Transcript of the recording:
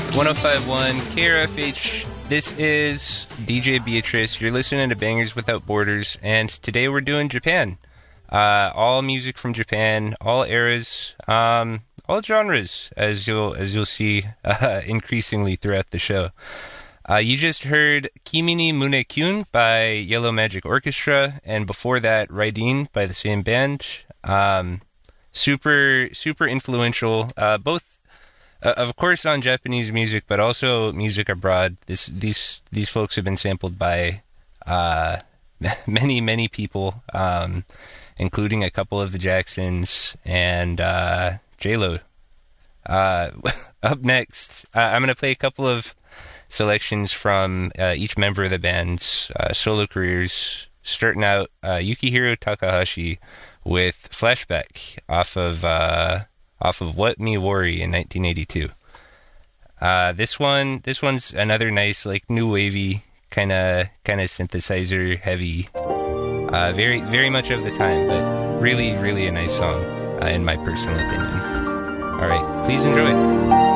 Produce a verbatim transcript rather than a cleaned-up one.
one oh five point one K R F H. This is D J Beatrice. You're listening to Bangers Without Borders, and today we're doing Japan. Uh, all music from Japan, all eras, um, all genres, as you'll as you'll see uh, increasingly throughout the show. Uh, you just heard Kimi ni Mune Kyun by Yellow Magic Orchestra, and before that, Raidin by the same band. Um, super super influential, uh, both. Uh, of course, on Japanese music, but also music abroad. This, these, these folks have been sampled by uh, many, many people, um, including a couple of the Jacksons and uh, J-Lo. Uh, up next, uh, I'm going to play a couple of selections from uh, each member of the band's uh, solo careers. Starting out, uh, Yukihiro Takahashi with Flashback off of. Uh, off of What Me Worry in nineteen eighty-two. Uh, this one, this one's another nice, like, new wavy, kind of kind of synthesizer heavy, uh, very, very much of the time, but really, really a nice song, uh, in my personal opinion. All right, please enjoy.